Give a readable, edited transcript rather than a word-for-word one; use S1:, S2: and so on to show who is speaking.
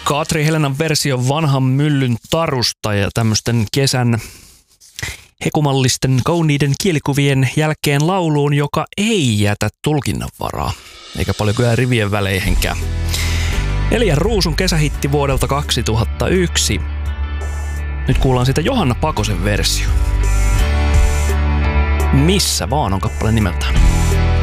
S1: Katri Helenan versio vanhan myllyn tarusta ja tämmöisten kesän hekumallisten kauniiden kielikuvien jälkeen lauluun, joka ei jätä tulkinnanvaraa, eikä paljon kyllä rivien väleihinkään. Elian Ruusun kesähitti vuodelta 2001. Nyt kuullaan siitä Johanna Pakosen versio. Missä vaan on kappaleen nimeltä.